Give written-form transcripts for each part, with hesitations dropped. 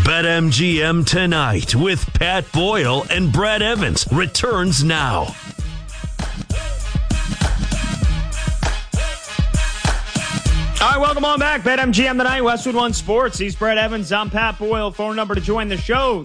BetMGM Tonight with Pat Boyle and Brad Evans returns now. All right, welcome on back. BetMGM Tonight, Westwood One Sports. He's Brad Evans. I'm Pat Boyle. Phone number to join the show,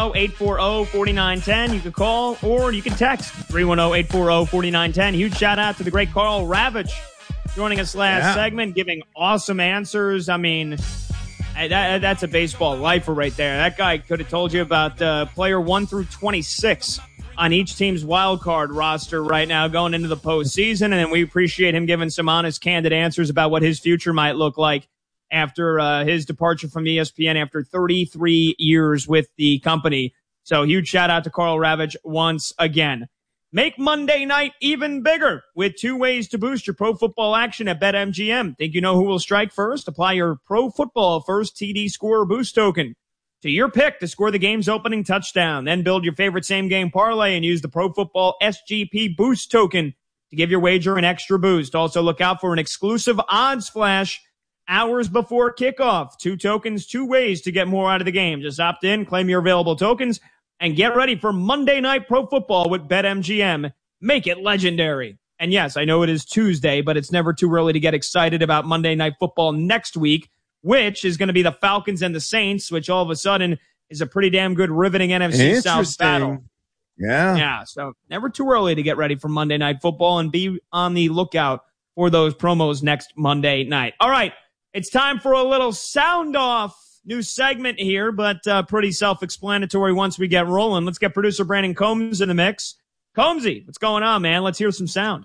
310-840-4910. You can call or you can text, 310-840-4910. Huge shout out to the great Carl Ravitch joining us last segment, giving awesome answers. I mean, that's a baseball lifer right there. That guy could have told you about player 1 through 26 on each team's wild card roster right now going into the postseason, and we appreciate him giving some honest, candid answers about what his future might look like after his departure from ESPN after 33 years with the company. So huge shout out to Carl Ravitch once again. Make Monday night even bigger with 2 ways to boost your pro football action at BetMGM. Think you know who will strike first? Apply your Pro Football First TD Scorer Boost token to your pick to score the game's opening touchdown. Then build your favorite same-game parlay and use the Pro Football SGP Boost token to give your wager an extra boost. Also, look out for an exclusive odds flash hours before kickoff. 2 tokens, 2 ways to get more out of the game. Just opt in, claim your available tokens, and get ready for Monday Night Pro Football with BetMGM. Make it legendary. And yes, I know it is Tuesday, but it's never too early to get excited about Monday Night Football next week, which is going to be the Falcons and the Saints, which all of a sudden is a pretty damn good riveting NFC South battle. Yeah, so never too early to get ready for Monday Night Football and be on the lookout for those promos next Monday night. All right, it's time for a little sound off. New segment here, but pretty self-explanatory once we get rolling. Let's get producer Brandon Combs in the mix. Combsy, what's going on, man? Let's hear some sound.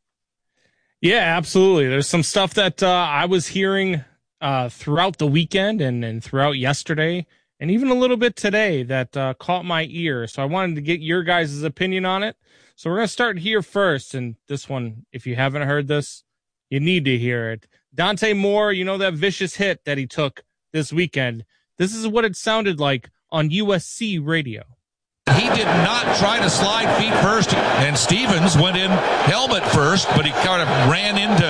Yeah, absolutely. There's some stuff that I was hearing throughout the weekend and throughout yesterday and even a little bit today that caught my ear. So I wanted to get your guys' opinion on it. So we're going to start here first. And this one, if you haven't heard this, you need to hear it. Dante Moore, you know that vicious hit that he took this weekend. This is what it sounded like on USC radio. He did not try to slide feet first, and Stevens went in helmet first, but he kind of ran into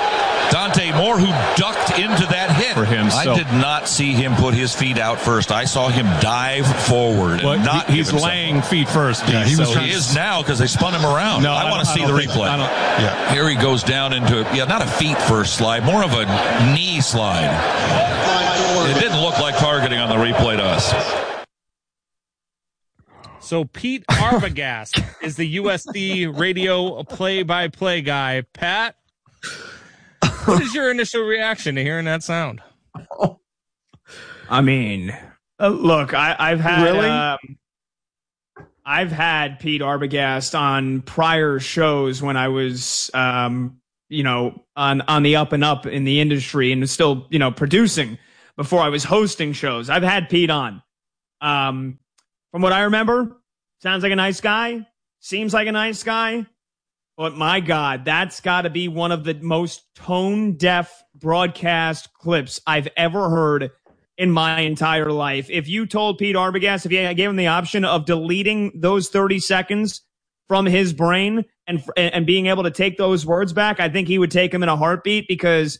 Dante Moore, who ducked into that hit. For him, I did not see him put his feet out first. I saw him dive forward. Well, he's laying feet first. Yeah, he is now because they spun him around. No, I want to see the replay. Here he goes down into not a feet first slide, more of a knee slide. It didn't look like targeting on the replay to us. So Pete Arbogast is the USC radio play-by-play guy. Pat, what is your initial reaction to hearing that sound? I mean, look, I've had I've had Pete Arbogast on prior shows when I was, on the up and up in the industry and still, producing before I was hosting shows. I've had Pete on. From what I remember, sounds like a nice guy. Seems like a nice guy. But my God, that's got to be one of the most tone-deaf broadcast clips I've ever heard in my entire life. If you told Pete Arbogast, if you gave him the option of deleting those 30 seconds from his brain and being able to take those words back, I think he would take them in a heartbeat because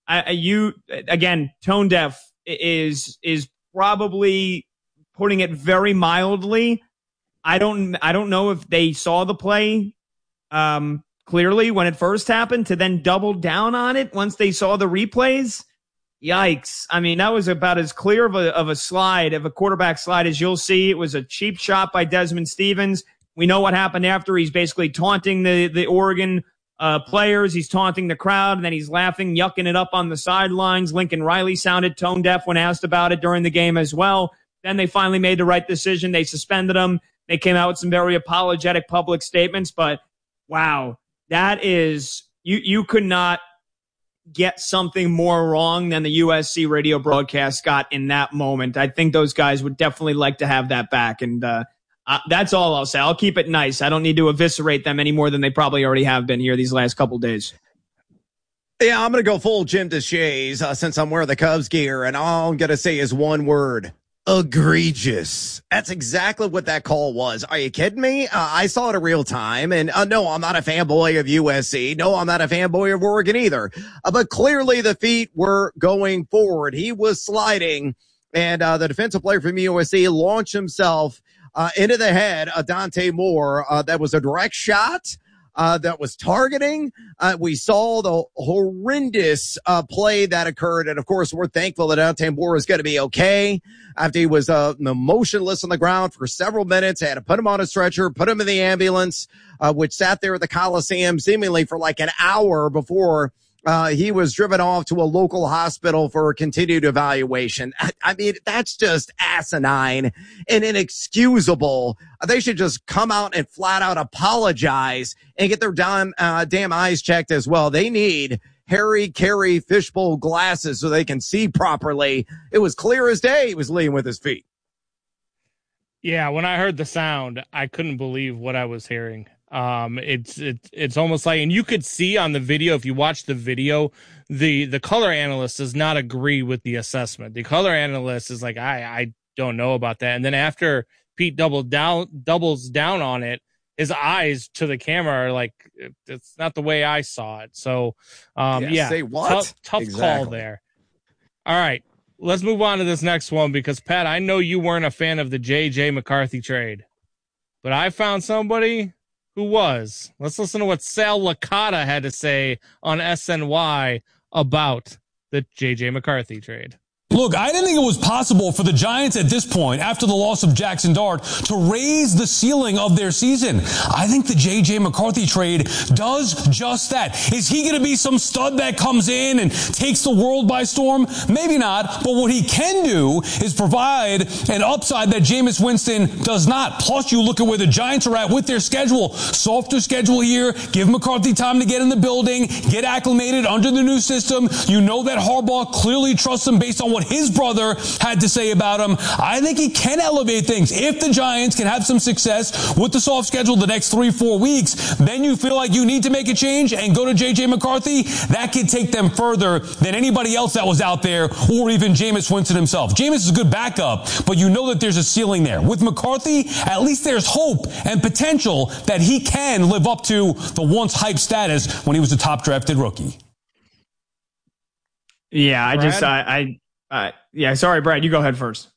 tone deaf is probably putting it very mildly. I don't know if they saw the play clearly when it first happened to then double down on it once they saw the replays. Yikes. I mean, that was about as clear of a quarterback slide as you'll see. It was a cheap shot by Desmond Stevens. We know what happened after. He's basically taunting the Oregon players. He's taunting the crowd, and then he's laughing, yucking it up on the sidelines. Lincoln Riley sounded tone deaf when asked about it during the game as well. Then they finally made the right decision. They suspended him. They came out with some very apologetic public statements, but wow, that is, you could not get something more wrong than the USC radio broadcast got in that moment. I think those guys would definitely like to have that back, and that's all I'll say. I'll keep it nice. I don't need to eviscerate them any more than they probably already have been here these last couple days. Yeah, I'm going to go full Jim DeShays since I'm wearing the Cubs gear, and all I'm going to say is one word. Egregious. That's exactly what that call was. Are you kidding me? I saw it in real time, and no, I'm not a fanboy of USC. No, I'm not a fanboy of Oregon either. But clearly the feet were going forward. He was sliding And the defensive player from USC launched himself into the head of Dante Moore. That was a direct shot. That was targeting. We saw the horrendous play that occurred. And, of course, we're thankful that Dante Moore is going to be okay after he was motionless on the ground for several minutes. They had to put him on a stretcher, put him in the ambulance, which sat there at the Coliseum seemingly for like an hour before he was driven off to a local hospital for continued evaluation. I mean, that's just asinine and inexcusable. They should just come out and flat out apologize and get their damn eyes checked as well. They need Harry Carey fishbowl glasses so they can see properly. It was clear as day he was leading with his feet. Yeah, when I heard the sound, I couldn't believe what I was hearing. It's almost like, and you could see on the video, if you watch the video, the color analyst does not agree with the assessment. The color analyst is like, I don't know about that. And then after Pete doubles down on it, his eyes to the camera are like, it's not the way I saw it. So, say what? Tough exactly. Call there. All right, let's move on to this next one because Pat, I know you weren't a fan of the JJ McCarthy trade, but I found somebody who was. Let's listen to what Sal Licata had to say on SNY about the J.J. McCarthy trade. Look, I didn't think it was possible for the Giants at this point, after the loss of Jackson Dart, to raise the ceiling of their season. I think the J.J. McCarthy trade does just that. Is he going to be some stud that comes in and takes the world by storm? Maybe not, but what he can do is provide an upside that Jameis Winston does not. Plus, you look at where the Giants are at with their schedule. Softer schedule here. Give McCarthy time to get in the building, get acclimated under the new system. You know that Harbaugh clearly trusts him based on what his brother had to say about him. I think he can elevate things. If the Giants can have some success with the soft schedule the next 3-4 weeks, then you feel like you need to make a change and go to J.J. McCarthy. That could take them further than anybody else that was out there or even Jameis Winston himself. Jameis is a good backup, but you know that there's a ceiling there. With McCarthy, at least there's hope and potential that he can live up to the once hyped status when he was a top drafted rookie. Yeah, sorry, Brad, you go ahead first.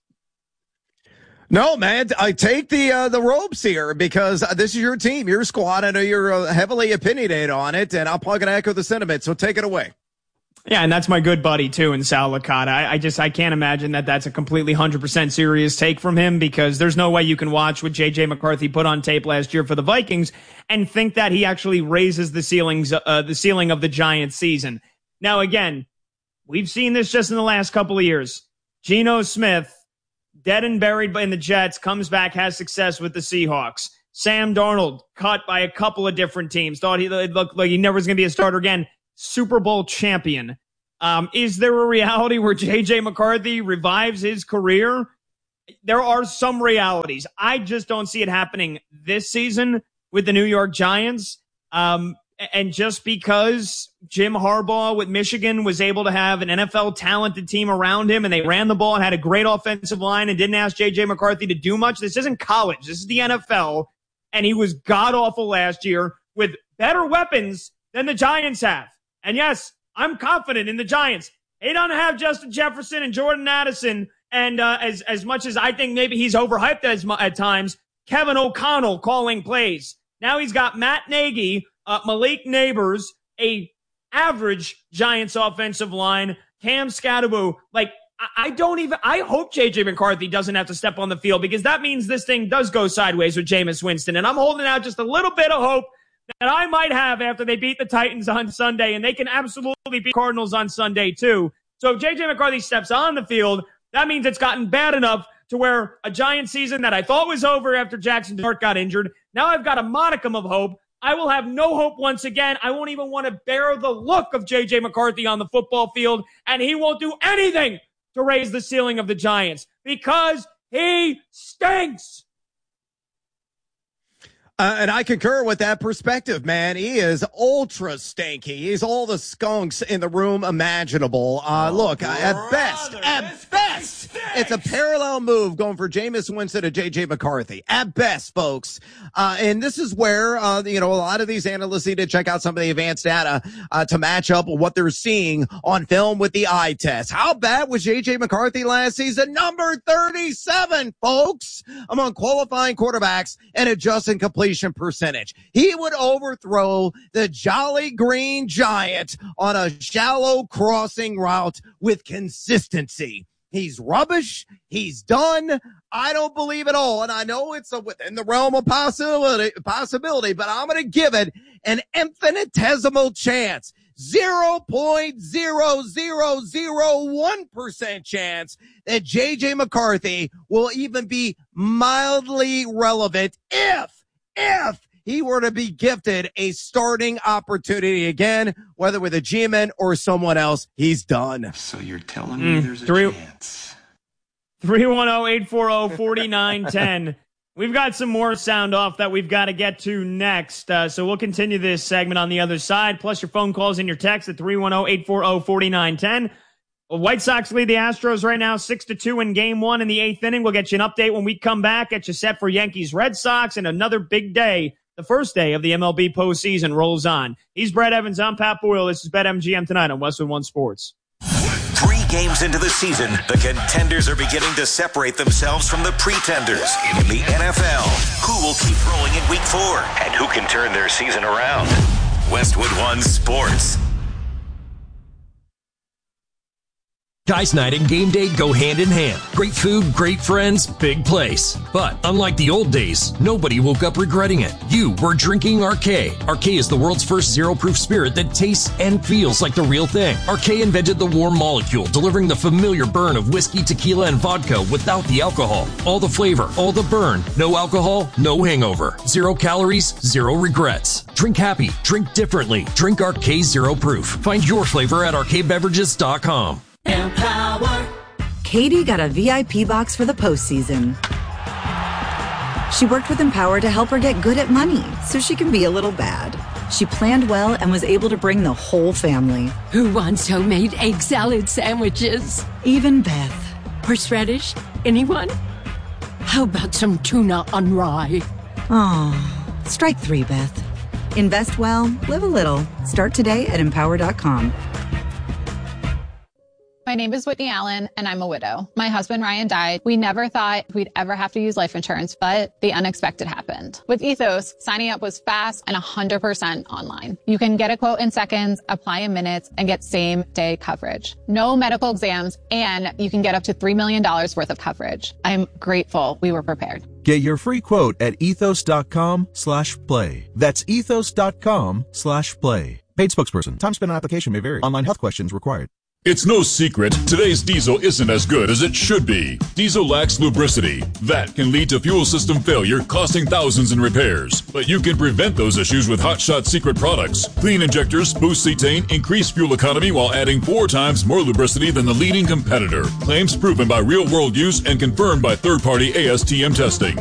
No, man, I take the ropes here because this is your team, your squad. I know you're heavily opinionated on it, and I'm probably going to echo the sentiment, so take it away. Yeah, and that's my good buddy, too, in Sal Licata. I can't imagine that that's a completely 100% serious take from him because there's no way you can watch what J.J. McCarthy put on tape last year for the Vikings and think that he actually raises the ceiling of the Giants season. Now, again, we've seen this just in the last couple of years. Geno Smith, dead and buried in the Jets, comes back, has success with the Seahawks. Sam Darnold, cut by a couple of different teams, thought he looked like he never was going to be a starter again. Super Bowl champion. Is there a reality where J.J. McCarthy revives his career? There are some realities. I just don't see it happening this season with the New York Giants. And just because Jim Harbaugh with Michigan was able to have an NFL talented team around him and they ran the ball and had a great offensive line and didn't ask J.J. McCarthy to do much. This isn't college. This is the NFL. And he was god-awful last year with better weapons than the Giants have. And yes, I'm confident in the Giants. They don't have Justin Jefferson and Jordan Addison. And as much as I think maybe he's overhyped at times, Kevin O'Connell calling plays. Now he's got Matt Nagy, Malik Neighbors, a average Giants offensive line, Cam Scatterbo. Like, I hope J.J. McCarthy doesn't have to step on the field because that means this thing does go sideways with Jameis Winston. And I'm holding out just a little bit of hope that I might have after they beat the Titans on Sunday, and they can absolutely beat Cardinals on Sunday too. So if J.J. McCarthy steps on the field, that means it's gotten bad enough to where a Giants season that I thought was over after Jackson Dart got injured, now I've got a modicum of hope. I will have no hope once again. I won't even want to bear the look of J.J. McCarthy on the football field, and he won't do anything to raise the ceiling of the Giants because he stinks. And I concur with that perspective, man. He is ultra stanky. He's all the skunks in the room imaginable. Look, at best, it's a parallel move going for Jameis Winston to J.J. McCarthy. At best, folks. And this is where, a lot of these analysts need to check out some of the advanced data to match up with what they're seeing on film with the eye test. How bad was J.J. McCarthy last season? Number 37, folks, among qualifying quarterbacks and adjusting completion percentage. He would overthrow the Jolly Green Giant on a shallow crossing route with consistency. He's rubbish. He's done. I don't believe it all. And I know it's within the realm of possibility, but I'm going to give it an infinitesimal chance. 0.0001% chance that J.J. McCarthy will even be mildly relevant if he were to be gifted a starting opportunity again, whether with a G-Man or someone else. He's done. So you're telling me there's a chance. 310-840-4910. We've got some more sound off that we've got to get to next. So we'll continue this segment on the other side, plus your phone calls and your text at 310-840-4910. White Sox lead the Astros right now 6-2 in game 1 in the 8th inning. We'll get you an update when we come back. Get you set for Yankees Red Sox and another big day. The first day of the MLB postseason rolls on. He's Brett Evans. I'm Pat Boyle. This is BetMGM tonight on Westwood One Sports. 3 games into the season, the contenders are beginning to separate themselves from the pretenders in the NFL. Who will keep rolling in week 4? And who can turn their season around? Westwood One Sports. Guys night and game day go hand in hand. Great food, great friends, big place. But unlike the old days, nobody woke up regretting it. You were drinking Arcade. Arcade is the world's first zero-proof spirit that tastes and feels like the real thing. Arcade invented the warm molecule, delivering the familiar burn of whiskey, tequila, and vodka without the alcohol. All the flavor, all the burn. No alcohol, no hangover. 0 calories, 0 regrets. Drink happy, drink differently. Drink Arcade Zero Proof. Find your flavor at arcadebeverages.com. Empower. Katie got a VIP box for the postseason. She worked with Empower to help her get good at money so she can be a little bad. She planned well and was able to bring the whole family. Who wants homemade egg salad sandwiches? Even Beth. Horseradish? Anyone? How about some tuna on rye? Oh, strike 3, Beth. Invest well, live a little. Start today at Empower.com. My name is Whitney Allen, and I'm a widow. My husband, Ryan, died. We never thought we'd ever have to use life insurance, but the unexpected happened. With Ethos, signing up was fast and 100% online. You can get a quote in seconds, apply in minutes, and get same-day coverage. No medical exams, and you can get up to $3 million worth of coverage. I'm grateful we were prepared. Get your free quote at ethos.com/play. That's ethos.com/play. Paid spokesperson. Time spent on application may vary. Online health questions required. It's no secret, today's diesel isn't as good as it should be. Diesel lacks lubricity. That can lead to fuel system failure, costing thousands in repairs. But you can prevent those issues with Hot Shot Secret products. Clean injectors, boost cetane, increase fuel economy while adding 4 times more lubricity than the leading competitor. Claims proven by real-world use and confirmed by third-party ASTM testing.